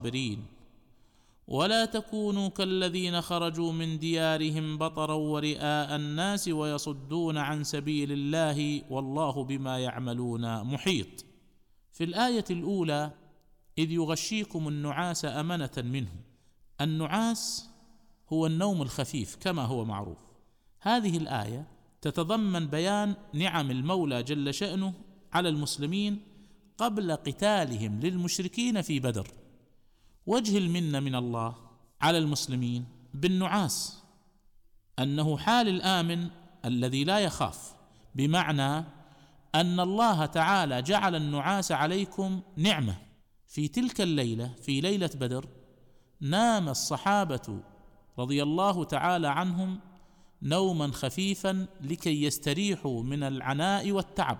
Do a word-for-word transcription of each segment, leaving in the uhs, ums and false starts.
الصابرين ولا تكونوا كالذين خرجوا من ديارهم بطرا ورئاء الناس ويصدون عن سبيل الله والله بما يعملون محيط. في الآية الأولى إذ يغشيكم النعاس أمنة منه. النعاس هو النوم الخفيف كما هو معروف. هذه الآية تتضمن بيان نعم المولى جل شأنه على المسلمين قبل قتالهم للمشركين في بدر. وجه المنة من الله على المسلمين بالنعاس أنه حال الآمن الذي لا يخاف، بمعنى أن الله تعالى جعل النعاس عليكم نعمة. في تلك الليلة، في ليلة بدر، نام الصحابة رضي الله تعالى عنهم نوما خفيفا لكي يستريحوا من العناء والتعب.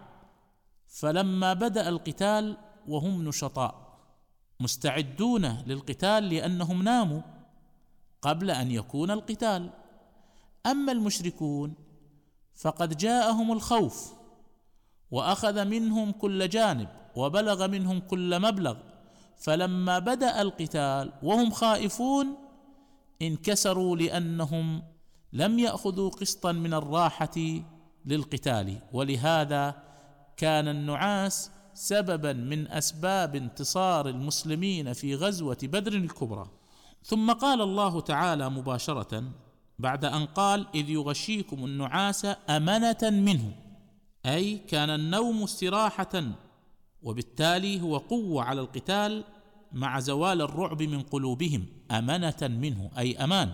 فلما بدأ القتال وهم نشطاء مستعدون للقتال لأنهم ناموا قبل أن يكون القتال. أما المشركون فقد جاءهم الخوف وأخذ منهم كل جانب وبلغ منهم كل مبلغ، فلما بدأ القتال وهم خائفون انكسروا لأنهم لم يأخذوا قسطا من الراحة للقتال. ولهذا كان النعاس سببا من أسباب انتصار المسلمين في غزوة بدر الكبرى. ثم قال الله تعالى مباشرة بعد أن قال إذ يغشيكم النعاس أمنة منه، أي كان النوم استراحة، وبالتالي هو قوة على القتال مع زوال الرعب من قلوبهم. أمنة منه أي أمان.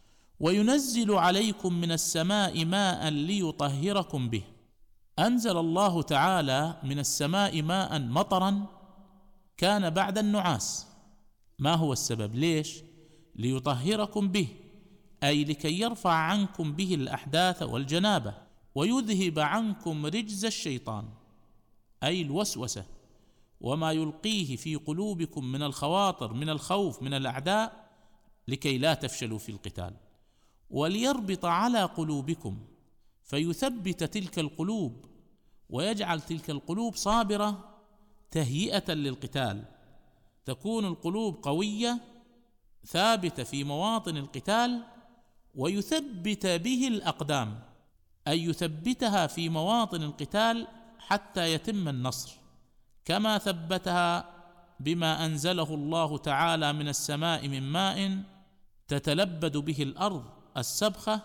وينزل عليكم من السماء ماء ليطهركم به. أنزل الله تعالى من السماء ماء مطرا كان بعد النعاس. ما هو السبب؟ ليش؟ ليطهركم به، أي لكي يرفع عنكم به الأحداث والجنابة ويذهب عنكم رجز الشيطان، أي الوسوسة وما يلقيه في قلوبكم من الخواطر من الخوف من الأعداء لكي لا تفشلوا في القتال، وليربط على قلوبكم فيثبت تلك القلوب ويجعل تلك القلوب صابرة تهيئة للقتال. تكون القلوب قوية ثابتة في مواطن القتال، ويثبت به الأقدام، أي يثبتها في مواطن القتال حتى يتم النصر، كما ثبتها بما أنزله الله تعالى من السماء من ماء تتلبد به الأرض السبخة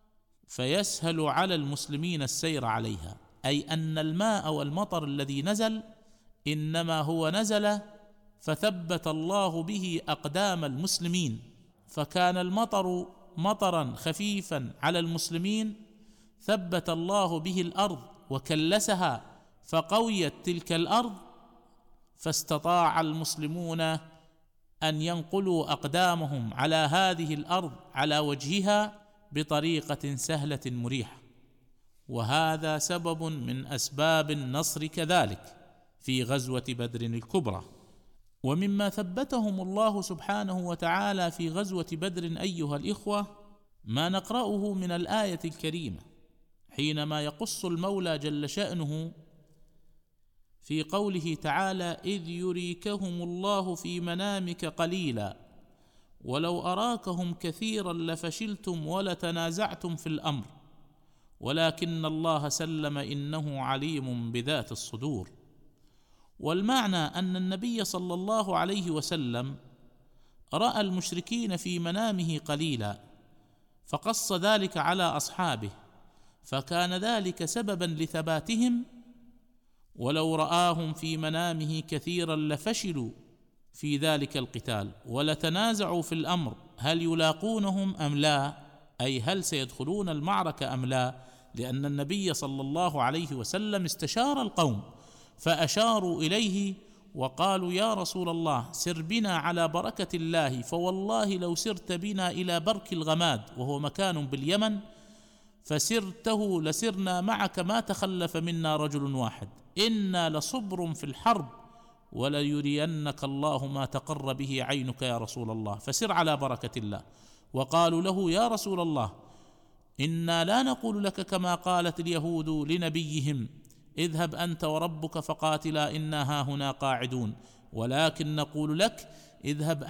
فيسهل على المسلمين السير عليها. أي أن الماء والمطر الذي نزل إنما هو نزل فثبت الله به أقدام المسلمين، فكان المطر مطرا خفيفا على المسلمين ثبت الله به الأرض وكلسها فقويت تلك الأرض، فاستطاع المسلمون أن ينقلوا أقدامهم على هذه الأرض على وجهها بطريقة سهلة مريحة. وهذا سبب من أسباب النصر كذلك في غزوة بدر الكبرى. ومما ثبتهم الله سبحانه وتعالى في غزوة بدر أيها الإخوة ما نقرأه من الآية الكريمة حينما يقص المولى جل شأنه في قوله تعالى إذ يريكهم الله في منامك قليلا ولو أراكهم كثيرا لفشلتم ولتنازعتم في الأمر ولكن الله سلم إنه عليم بذات الصدور. والمعنى أن النبي صلى الله عليه وسلم رأى المشركين في منامه قليلا فقص ذلك على أصحابه، فكان ذلك سببا لثباتهم. ولو رآهم في منامه كثيرا لفشلوا في ذلك القتال ولتنازعوا في الأمر هل يلاقونهم أم لا، أي هل سيدخلون المعركة أم لا، لأن النبي صلى الله عليه وسلم استشار القوم فأشاروا إليه وقالوا يا رسول الله سر بنا على بركة الله، فوالله لو سرت بنا إلى برك الغماد وهو مكان باليمن فسرته لسرنا معك ما تخلف منا رجل واحد، إنا لصبر في الحرب وليرينك الله ما تقر به عينك يا رسول الله، فسر على بركة الله. وقالوا له يا رسول الله إنا لا نقول لك كما قالت اليهود لنبيهم اذهب أنت وربك فقاتلا إنا هاهنا قاعدون، ولكن نقول لك اذهب